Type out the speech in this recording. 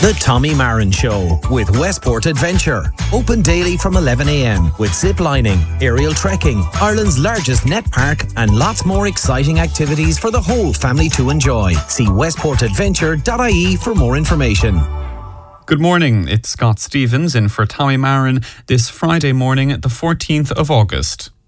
The Tommy Marin Show with Westport Adventure. Open daily from 11 a.m. with zip lining, aerial trekking, Ireland's largest net park, and lots more exciting activities for the whole family to enjoy. See westportadventure.ie for more information. Good morning, it's Scott Stevens in for Tommy Marin this Friday morning, the 14th of August.